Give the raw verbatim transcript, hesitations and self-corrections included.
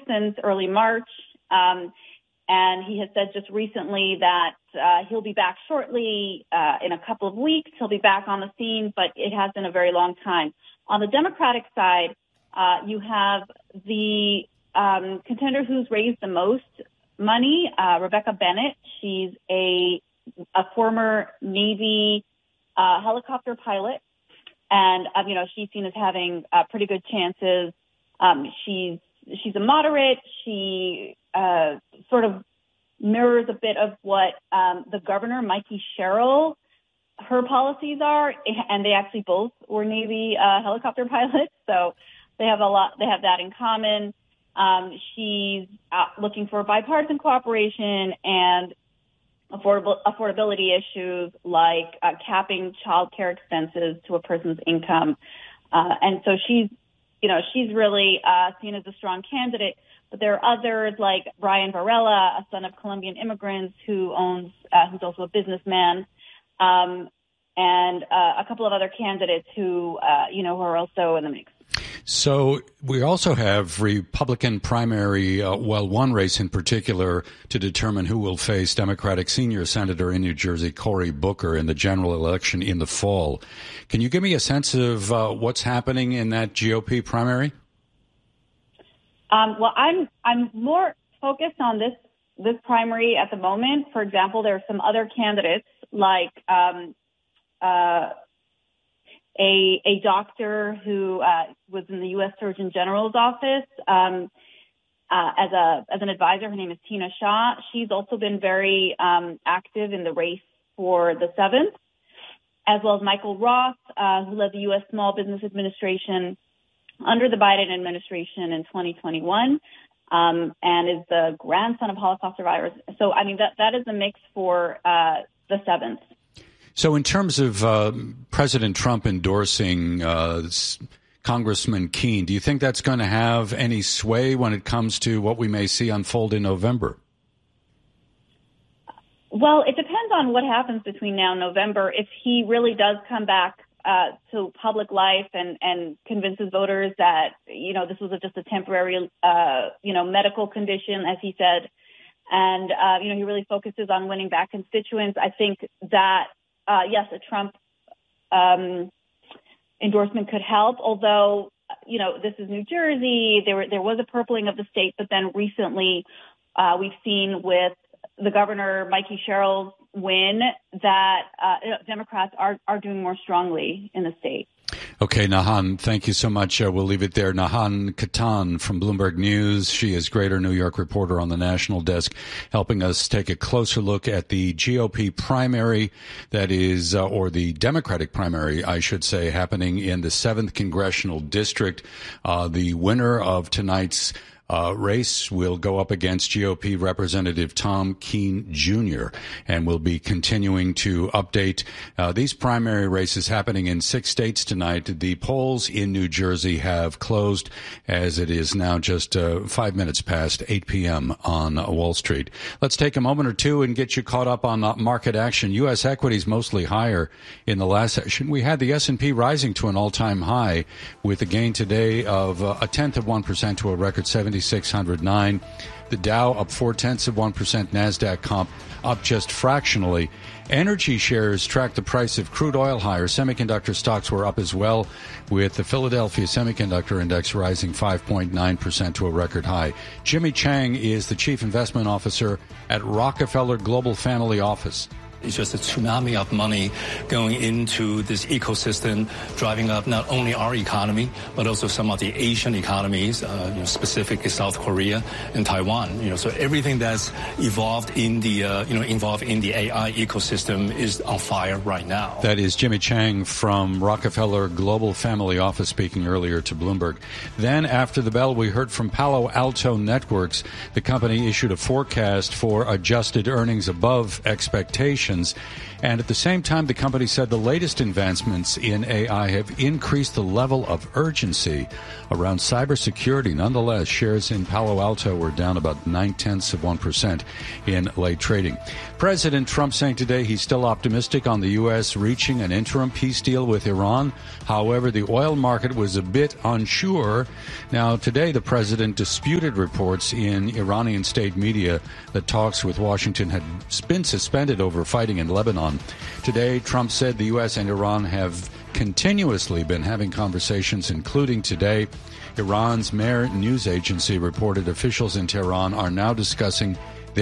since early March. Um, and he has said just recently that uh, he'll be back shortly, uh, in a couple of weeks. He'll be back on the scene, but it has been a very long time. On the Democratic side, uh, you have the um, contender who's raised the most money, uh, Rebecca Bennett. She's a, a former Navy uh, helicopter pilot. And, um, you know, she's seen as having uh, pretty good chances. Um, she's she's a moderate. She uh, sort of mirrors a bit of what um, the governor, Mikey Sherrill, her policies are. And they actually both were Navy uh, helicopter pilots. So they have a lot. They have that in common. Um, she's uh, looking for bipartisan cooperation and affordable affordability issues like uh, capping child care expenses to a person's income. Uh, and so she's, you know, she's really uh, seen as a strong candidate. But there are others like Brian Varela, a son of Colombian immigrants who owns, uh, who's also a businessman, um, and uh, a couple of other candidates who, uh, you know, who are also in the mix. So we also have Republican primary, uh, well, one race in particular to determine who will face Democratic senior senator in New Jersey, Cory Booker, in the general election in the fall. Can you give me a sense of uh, what's happening in that G O P primary? Um, well, I'm I'm more focused on this this primary at the moment. For example, there are some other candidates like um, uh, a a doctor who uh, was in the U S Surgeon General's office um, uh, as a as an advisor. Her name is Tina Shaw. She's also been very um, active in the race for the seventh, as well as Michael Roth, uh, who led the U S Small Business Administration under the Biden administration in twenty twenty-one, um, and is the grandson of Holocaust survivors. So, I mean, that that is the mix for uh, the seventh. So in terms of uh, President Trump endorsing uh, Congressman Keene, do you think that's going to have any sway when it comes to what we may see unfold in November? Well, it depends on what happens between now and November. If he really does come back uh, to public life and, and convinces voters that, you know, this was a, just a temporary, uh, you know, medical condition, as he said, and, uh, you know, he really focuses on winning back constituents, I think that Uh, yes, a Trump um, endorsement could help, although, you know, this is New Jersey. There, there was a purpling of the state, but then recently uh, we've seen with the governor, Mikey Sherrill's win, that uh, Democrats are, are doing more strongly in the state. Okay, Nahan, thank you so much. Uh, we'll leave it there. Nahan Katan from Bloomberg News. She is Greater New York reporter on the national desk, helping us take a closer look at the G O P primary that is, uh, or the Democratic primary, I should say, happening in the seventh Congressional District. Uh, the winner of tonight's Uh, race will go up against G O P Representative Tom Keene Junior And we'll be continuing to update uh, these primary races happening in six states tonight. The polls in New Jersey have closed as it is now just uh, five minutes past eight p.m. on Wall Street. Let's take a moment or two and get you caught up on uh, market action. U S equities mostly higher in the last session. We had the S and P rising to an all-time high with a gain today of uh, a tenth of one percent to a record seventy six hundred nine. The Dow up four tenths of one percent. NASDAQ comp up just fractionally. Energy shares tracked the price of crude oil higher. Semiconductor stocks were up as well, with the Philadelphia Semiconductor Index rising five point nine percent to a record high. Jimmy Chang is the Chief Investment Officer at Rockefeller Global Family Office. It's just a tsunami of money going into this ecosystem, driving up not only our economy, but also some of the Asian economies, uh, you know, specifically South Korea and Taiwan. You know, so everything that's evolved in the, uh, you know, involved in the A I ecosystem is on fire right now. That is Jimmy Chang from Rockefeller Global Family Office speaking earlier to Bloomberg. Then after the bell, we heard from Palo Alto Networks. The company issued a forecast for adjusted earnings above expectations. applications. And at the same time, the company said the latest advancements in A I have increased the level of urgency around cybersecurity. Nonetheless, shares in Palo Alto were down about nine-tenths of one percent in late trading. President Trump saying today he's still optimistic on the U S reaching an interim peace deal with Iran. However, the oil market was a bit unsure. Now, today, the president disputed reports in Iranian state media that talks with Washington had been suspended over fighting in Lebanon. Today, Trump said the U S and Iran have continuously been having conversations, including today. Iran's Mehr news agency reported officials in Tehran are now discussing